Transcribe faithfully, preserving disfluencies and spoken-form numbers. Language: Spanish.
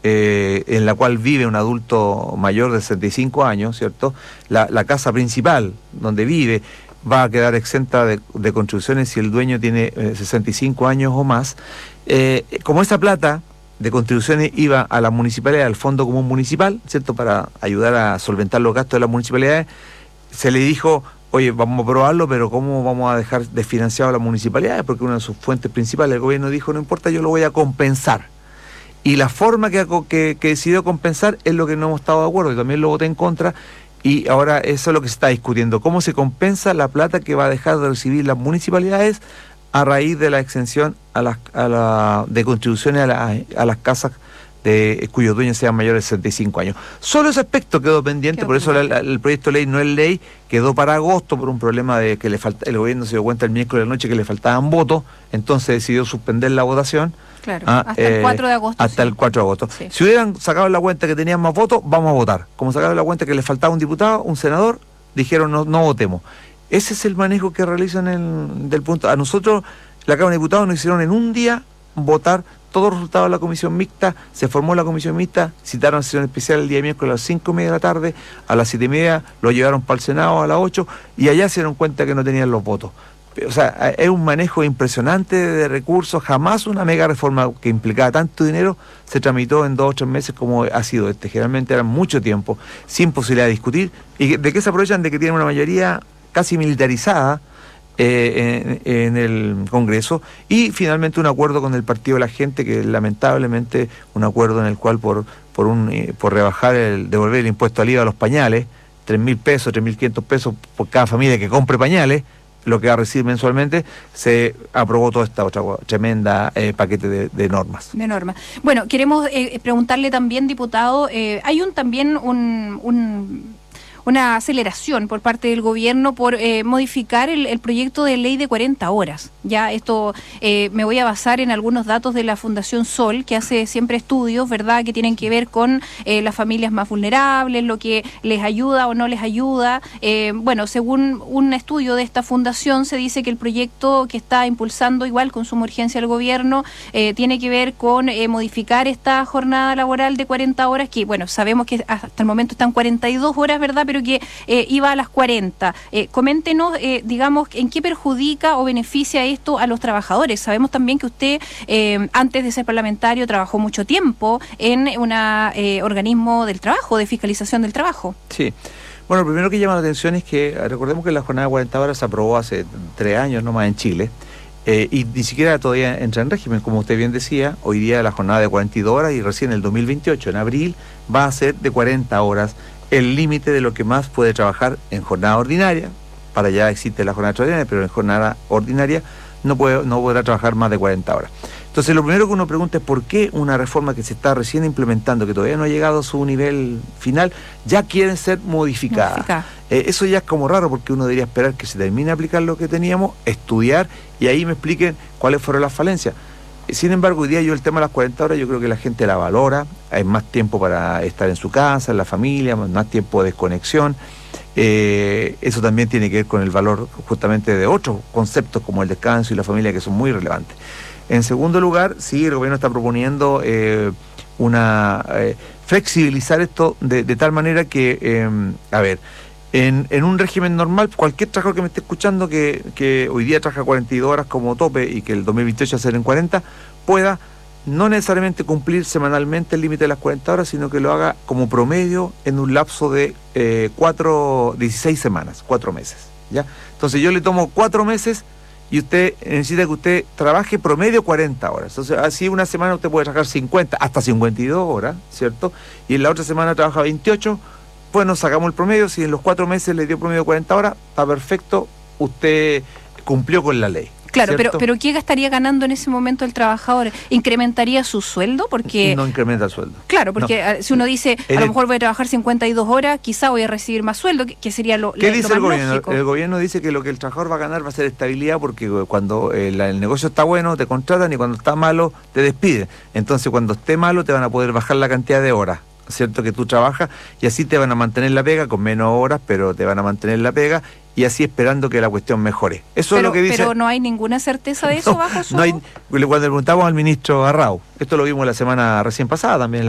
eh, en la cual vive un adulto mayor de sesenta y cinco años, ¿cierto? La, la casa principal donde vive va a quedar exenta de, de contribuciones si el dueño tiene eh, sesenta y cinco años o más. Eh, como esa plata de contribuciones iba a la municipalidad, al Fondo Común Municipal, ¿cierto?, para ayudar a solventar los gastos de las municipalidades, se le dijo, oye, vamos a probarlo, pero ¿cómo vamos a dejar desfinanciado a las municipalidades? Porque una de sus fuentes principales, el gobierno dijo, no importa, yo lo voy a compensar. Y la forma que, que, que decidió compensar es lo que no hemos estado de acuerdo, y también lo voté en contra, y ahora eso es lo que se está discutiendo, cómo se compensa la plata que va a dejar de recibir las municipalidades a raíz de la exención a las, a la, de contribuciones a, la, a las casas de cuyos dueños sean mayores de sesenta y cinco años. Solo ese aspecto quedó pendiente, por eso la, la, el proyecto de ley no es ley, quedó para agosto por un problema de que le falta, el gobierno se dio cuenta el miércoles de la noche que le faltaban votos, entonces decidió suspender la votación. Claro, ah, hasta eh, el cuatro de agosto. Hasta sí. el cuatro de agosto. Sí. Si hubieran sacado la cuenta que tenían más votos, vamos a votar. Como sacaron la cuenta que les faltaba un diputado, un senador, dijeron no, no votemos. Ese es el manejo que realizan el, del punto. A nosotros, la Cámara de Diputados, nos hicieron en un día votar todos los resultados de la comisión mixta, se formó la comisión mixta, citaron sesión especial el día miércoles a las cinco y media de la tarde, a las siete y media lo llevaron para el Senado a las ocho y allá se dieron cuenta que no tenían los votos. O sea, es un manejo impresionante de recursos, jamás una mega reforma que implicaba tanto dinero se tramitó en dos o tres meses como ha sido este. Generalmente era mucho tiempo, sin posibilidad de discutir. ¿Y de qué se aprovechan? De que tienen una mayoría casi militarizada eh, en, en el Congreso, y finalmente un acuerdo con el Partido de la Gente, que lamentablemente un acuerdo en el cual por por un eh, por rebajar el, devolver el impuesto al I V A a los pañales, tres mil pesos, tres mil quinientos pesos por cada familia que compre pañales, lo que va a recibir mensualmente, se aprobó toda esta otra tremenda eh, paquete de, de normas. De normas. Bueno, queremos eh, preguntarle también, diputado, eh, hay un también un... un una aceleración por parte del gobierno por eh, modificar el, el proyecto de ley de cuarenta horas. Ya esto eh, me voy a basar en algunos datos de la Fundación Sol, que hace siempre estudios, ¿verdad?, que tienen que ver con eh, las familias más vulnerables, lo que les ayuda o no les ayuda. Eh, bueno, según un estudio de esta fundación, se dice que el proyecto que está impulsando igual con suma urgencia el gobierno eh, tiene que ver con eh, modificar esta jornada laboral de cuarenta horas, que bueno, sabemos que hasta el momento están cuarenta y dos horas, ¿verdad?, pero que eh, iba a las cuarenta. Eh, coméntenos, eh, digamos, en qué perjudica o beneficia esto a los trabajadores. Sabemos también que usted, eh, antes de ser parlamentario, trabajó mucho tiempo en un eh, organismo del trabajo, de fiscalización del trabajo. Sí. Bueno, lo primero que llama la atención es que, recordemos que la jornada de cuarenta horas se aprobó hace tres años nomás en Chile, eh, y ni siquiera todavía entra en régimen, como usted bien decía. Hoy día la jornada de cuarenta y dos horas, y recién en el dos mil veintiocho, en abril, va a ser de cuarenta horas, el límite de lo que más puede trabajar en jornada ordinaria. Para allá existe la jornada extraordinaria, pero en jornada ordinaria no puede, no podrá trabajar más de cuarenta horas. Entonces, lo primero que uno pregunta es por qué una reforma que se está recién implementando, que todavía no ha llegado a su nivel final, ya quieren ser modificada. Modifica. Eh, eso ya es como raro, porque uno debería esperar que se termine de aplicar lo que teníamos, estudiar, y ahí me expliquen cuáles fueron las falencias. Sin embargo, hoy día yo el tema de las cuarenta horas, yo creo que la gente la valora, hay más tiempo para estar en su casa, en la familia, más tiempo de desconexión. Eh, eso también tiene que ver con el valor justamente de otros conceptos como el descanso y la familia, que son muy relevantes. En segundo lugar, sí, el gobierno está proponiendo eh, una eh, flexibilizar esto de, de tal manera que, eh, a ver, En, en un régimen normal, cualquier trabajador que me esté escuchando que, que hoy día trabaja cuarenta y dos horas como tope y que el dos mil veintiocho va a ser en cuarenta, pueda no necesariamente cumplir semanalmente el límite de las cuarenta horas, sino que lo haga como promedio en un lapso de eh, cuatro, dieciséis semanas, cuatro meses, ¿ya? Entonces yo le tomo cuatro meses y usted necesita que usted trabaje promedio cuarenta horas. Entonces, así una semana usted puede trabajar cincuenta, hasta cincuenta y dos horas, ¿cierto? Y en la otra semana trabaja veintiocho. Pues nos sacamos el promedio, si en los cuatro meses le dio promedio cuarenta horas, está perfecto, usted cumplió con la ley. Claro, pero, pero ¿qué gastaría ganando en ese momento el trabajador? ¿Incrementaría su sueldo? Porque no incrementa el sueldo. Claro, porque no. Si uno dice, a en lo mejor voy a trabajar cincuenta y dos horas, quizá voy a recibir más sueldo, que, que sería lo, ¿Qué lo, dice lo más el gobierno? lógico. El gobierno dice que lo que el trabajador va a ganar va a ser estabilidad, porque cuando el, el negocio está bueno te contratan y cuando está malo te despiden. Entonces cuando esté malo te van a poder bajar la cantidad de horas, ¿cierto?, que tú trabajas, y así te van a mantener la pega con menos horas, pero te van a mantener la pega, y así esperando que la cuestión mejore. Eso pero, es lo que dice. Pero no hay ninguna certeza de eso, no, bajo su... No hay, cuando le preguntamos al ministro Arrau, esto lo vimos la semana recién pasada también,